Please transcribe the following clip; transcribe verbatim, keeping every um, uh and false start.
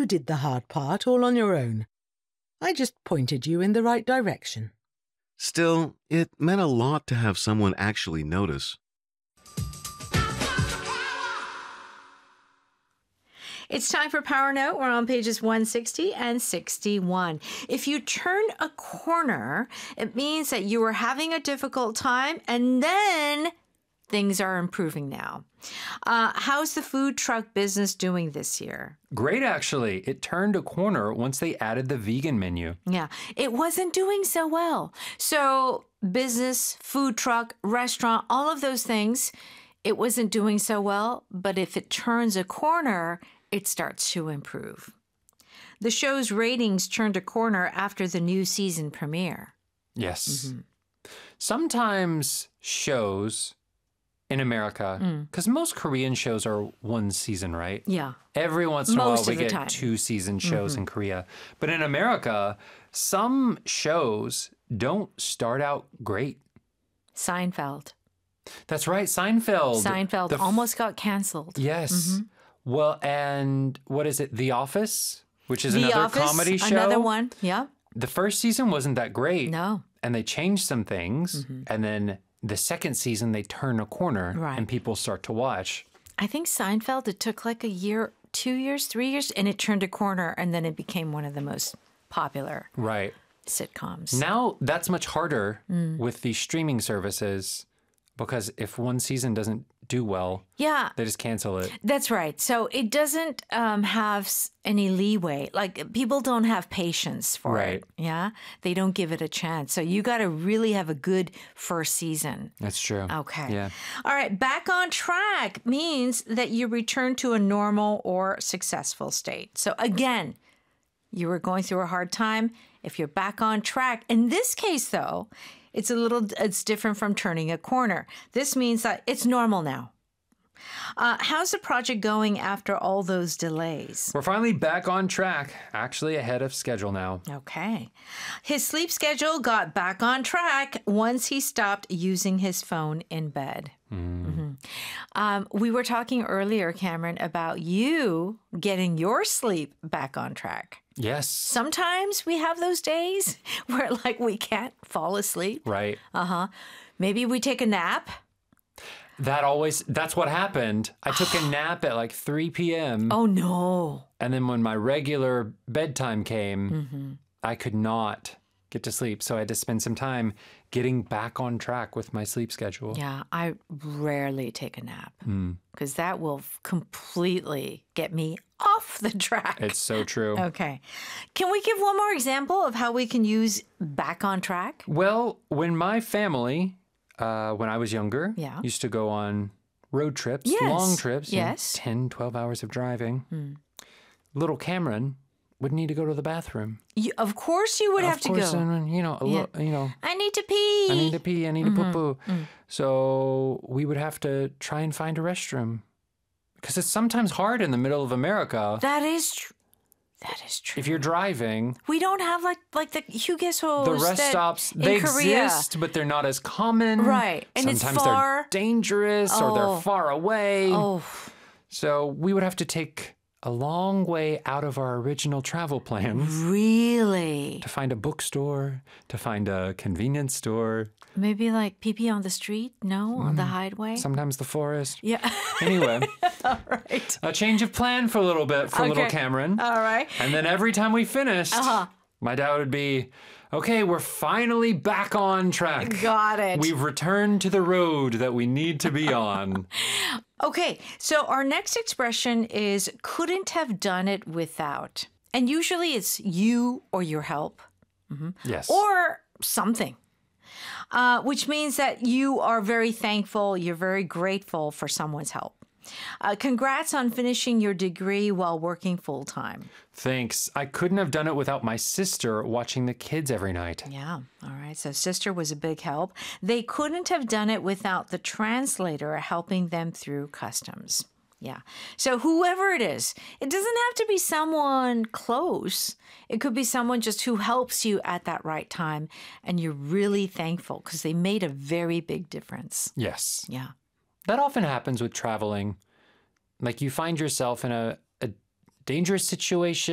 you did the hard part all on your own. I just pointed you in the right direction. Still, it meant a lot to have someone actually notice. It's time for Power Note. We're on pages one sixty and sixty-one. If you turn a corner, it means that you were having a difficult time and then things are improving now. Uh, how's the food truck business doing this year? Great, actually. It turned a corner once they added the vegan menu. Yeah, it wasn't doing so well. So business, food truck, restaurant, all of those things, it wasn't doing so well. But if it turns a corner, it starts to improve. The show's ratings turned a corner after the new season premiere. Yes. Mm-hmm. Sometimes shows in America, because mm. most Korean shows are one season, right? Yeah. Every once in Most a while we get time. two season shows mm-hmm. in Korea. But in America, some shows don't start out great. Seinfeld. That's right, Seinfeld. Seinfeld the f- almost got canceled. Yes. Mm-hmm. Well, and what is it? The Office, which is the another Office, comedy show. Another one, yeah. The first season wasn't that great. No. And they changed some things. Mm-hmm. And then the second season, they turn a corner right. and people start to watch. I think Seinfeld, it took like a year, two years, three years, and it turned a corner, and then it became one of the most popular right. sitcoms. Now, that's much harder mm. with these streaming services, because if one season doesn't do well, yeah, they just cancel it. That's right. So it doesn't um, have any leeway. Like, people don't have patience for right. it. Yeah, they don't give it a chance. So you got to really have a good first season. That's true. Okay. Yeah. All right. Back on track means that you return to a normal or successful state. So again, you were going through a hard time. If you're back on track, in this case, though, it's a little, it's different from turning a corner. This means that it's normal now. Uh, how's the project going after all those delays? We're finally back on track, actually ahead of schedule now. Okay. His sleep schedule got back on track once he stopped using his phone in bed. Mm. Mm-hmm. Um, we were talking earlier, Cameron, about you getting your sleep back on track. Yes. Sometimes we have those days where, like, we can't fall asleep. Right. Uh-huh. Maybe we take a nap. That always, that's what happened. I took a nap at like three p.m. Oh, no. And then when my regular bedtime came, mm-hmm. I could not get to sleep. So I had to spend some time getting back on track with my sleep schedule. Yeah, I rarely take a nap because mm. that will completely get me off the track. It's so true. Okay. Can we give one more example of how we can use back on track? Well, when my family, uh, when I was younger, yeah. used to go on road trips, yes. long trips, yes. you know, ten, twelve hours of driving, mm. little Cameron would need to go to the bathroom. You, of course you would of have to course, go. And, you know, a yeah. lo- you know. I need to pee. I need to pee. I need mm-hmm. to poo-poo. Mm. So we would have to try and find a restroom. Because it's sometimes hard in the middle of America. That is true. That is true. If you're driving. We don't have like like the Hugesos. The rest that stops, they Korea. exist, but they're not as common. Right. And sometimes it's far. they're dangerous oh. or they're far away. Oh. So we would have to take a long way out of our original travel plans. Really? To find a bookstore, to find a convenience store. Maybe like pee-pee on the street? No? Mm. On the highway? Sometimes the forest. Yeah. Anyway. All right. A change of plan for a little bit for okay. little Cameron. All right. And then every time we finished, uh-huh. my dad would be, okay, we're finally back on track. Got it. We've returned to the road that we need to be on. Okay, so our next expression is couldn't have done it without. And usually it's you or your help. Mm-hmm. Yes. Or something. Uh, which means that you are very thankful, you're very grateful for someone's help. Uh, congrats on finishing your degree while working full-time. Thanks. I couldn't have done it without my sister watching the kids every night. Yeah. All right. So sister was a big help. They couldn't have done it without the translator helping them through customs. Yeah. So whoever it is, it doesn't have to be someone close. It could be someone just who helps you at that right time. And you're really thankful because they made a very big difference. Yes. Yeah. That often happens with traveling. Like you find yourself in a, a dangerous situation.